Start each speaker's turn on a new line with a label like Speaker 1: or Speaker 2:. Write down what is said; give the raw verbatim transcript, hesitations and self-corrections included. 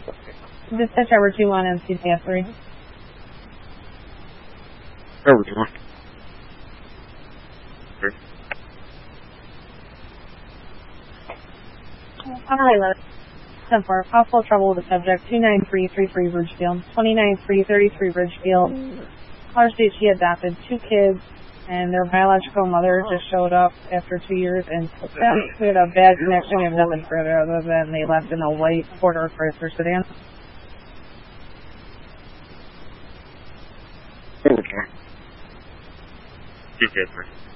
Speaker 1: Dispatch over two one M C T F three.
Speaker 2: Over two one. Three.
Speaker 1: Alright, ten four. Possible trouble with the subject. two nine three three three Ridgefield. twenty-nine three thirty-three Ridgefield. Caller states she adopted two kids, and their biological mother just showed up after two years, and we had a bad connection. We have nothing further other than they left in a white four-door Chrysler sedan.
Speaker 2: Over two one. Two kids,